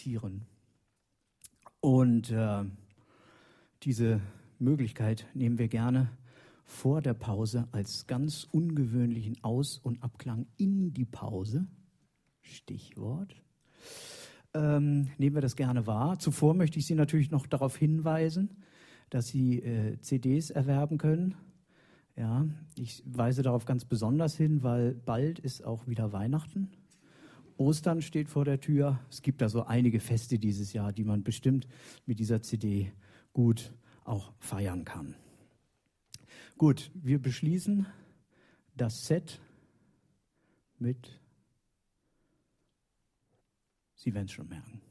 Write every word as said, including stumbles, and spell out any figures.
musizieren. Und äh, diese Möglichkeit nehmen wir gerne vor der Pause als ganz ungewöhnlichen Aus- und Abklang in die Pause. Stichwort. Ähm, nehmen wir das gerne wahr. Zuvor möchte ich Sie natürlich noch darauf hinweisen, dass Sie äh, C Ds erwerben können. Ja, ich weise darauf ganz besonders hin, weil bald ist auch wieder Weihnachten. Ostern steht vor der Tür. Es gibt da so einige Feste dieses Jahr, die man bestimmt mit dieser C D gut auch feiern kann. Gut, wir beschließen das Set mit, Sie werden es schon merken.